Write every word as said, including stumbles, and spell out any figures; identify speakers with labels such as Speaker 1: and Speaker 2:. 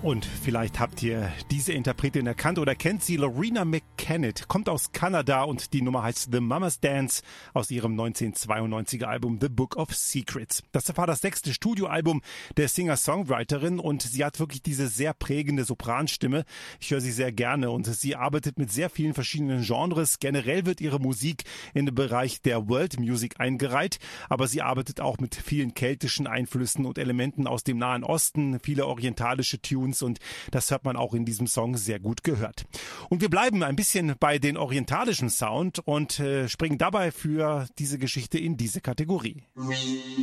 Speaker 1: Und vielleicht habt ihr diese Interpretin erkannt oder kennt sie. Loreena McKennitt kommt aus Kanada und die Nummer heißt The Mama's Dance aus ihrem neunzehnhundertzweiundneunziger Album The Book of Secrets. Das war das sechste Studioalbum der Singer-Songwriterin und sie hat wirklich diese sehr prägende Sopranstimme. Ich höre sie sehr gerne und sie arbeitet mit sehr vielen verschiedenen Genres. Generell wird ihre Musik in den Bereich der World Music eingereiht, aber sie arbeitet auch mit vielen keltischen Einflüssen und Elementen aus dem Nahen Osten, viele orientalische Tunes. Und das hat man auch in diesem Song sehr gut gehört. Und wir bleiben ein bisschen bei den orientalischen Sound und äh, springen dabei für diese Geschichte in diese Kategorie.